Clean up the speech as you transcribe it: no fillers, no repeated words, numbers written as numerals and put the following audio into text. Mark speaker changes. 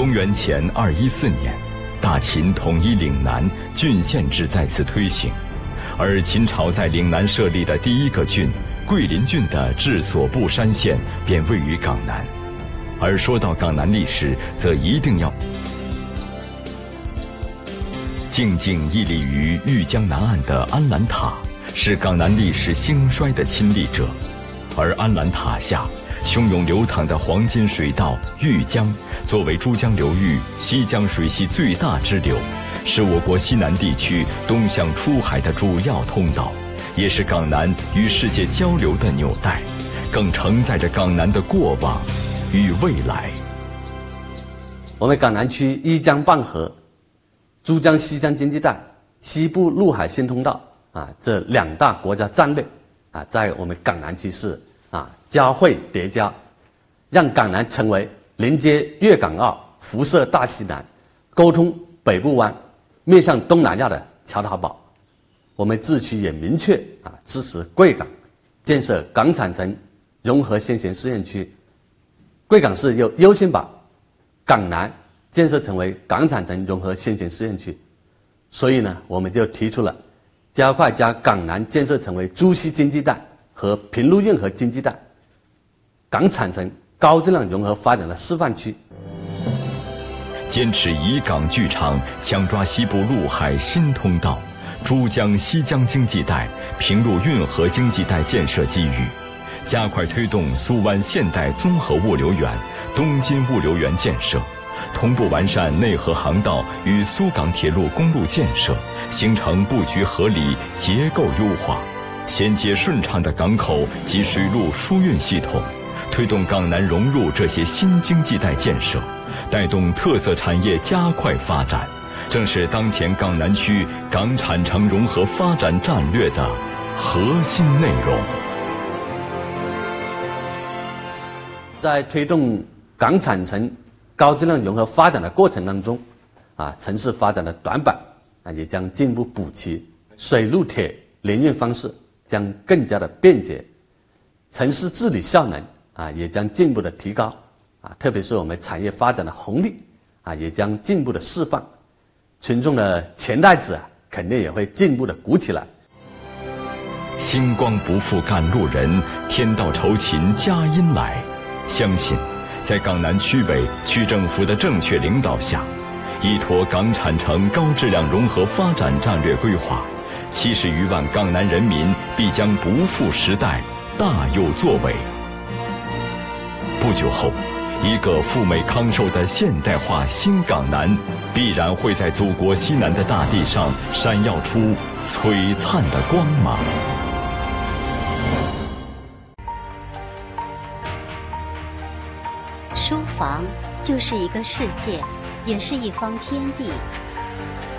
Speaker 1: 公元前214年，大秦统一岭南，郡县制再次推行，而秦朝在岭南设立的第一个郡桂林郡的治所部山县便位于港南。而说到港南历史，则一定要静静屹立于豫江南岸的安澜塔，是港南历史兴衰的亲历者。而安澜塔下汹涌流淌的黄金水道豫江，作为珠江流域西江水系最大支流，是我国西南地区东向出海的主要通道，也是港南与世界交流的纽带，更承载着港南的过往与未来。
Speaker 2: 我们港南区一江傍河、珠江西江经济带、西部陆海新通道这两大国家战略在我们港南区是交汇叠加，让港南成为连接粤港澳、辐射大西南、沟通北部湾、面向东南亚的桥头堡。我们自区也明确支持贵港建设港产城融合先行试验区，贵港市又优先把港南建设成为港产城融合先行试验区，所以呢，我们就提出了加快将港南建设成为珠西经济带和平陆运河经济带、港产城高质量融合发展的示范区。
Speaker 1: 坚持以港据场，抢抓西部陆海新通道、珠江西江经济带、平陆运河经济带建设机遇，加快推动苏湾现代综合物流园、东金物流园建设，同步完善内河航道与苏港铁路公路建设，形成布局合理、结构优化、衔接顺畅的港口及水路输运系统，推动港南融入这些新经济带建设，带动特色产业加快发展，正是当前港南区港产城融合发展战略的核心内容。
Speaker 2: 在推动港产城高质量融合发展的过程当中，城市发展的短板也将进一步补齐，水陆铁联运方式将更加的便捷，城市治理效能也将进一步的提高特别是我们产业发展的红利也将进一步的释放，群众的钱袋子肯定也会进一步的鼓起来。
Speaker 1: 星光不负赶路人，天道酬勤佳音来。相信在港南区委、区政府的正确领导下，依托港产城高质量融合发展战略规划，70余万港南人民必将不负时代，大有作为。不久后，一个富美康寿的现代化新港南，必然会在祖国西南的大地上闪耀出璀璨的光芒。
Speaker 3: 书房就是一个世界，也是一方天地。